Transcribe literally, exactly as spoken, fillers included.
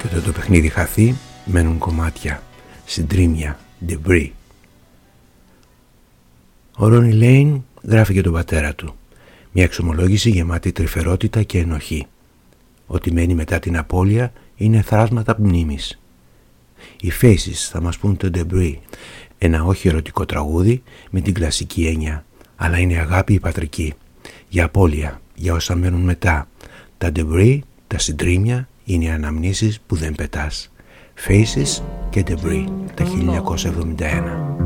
Και όταν το παιχνίδι χαθεί, μένουν κομμάτια, συντρίμμια, debris. Ο Ρόνι Λέιν γράφει για τον πατέρα του. Μια εξομολόγηση γεμάτη τρυφερότητα και ενοχή. Ό,τι μένει μετά την απώλεια είναι θράσματα μνήμης. Οι Faces θα μας πούν το Debris, ένα όχι ερωτικό τραγούδι με την κλασική έννοια, αλλά είναι αγάπη η πατρική, για απώλεια, για όσα μένουν μετά. Τα Debris, τα συντρίμμια, είναι οι αναμνήσεις που δεν πετάς. Faces και Debris, τα χίλια εννιακόσια εβδομήντα ένα.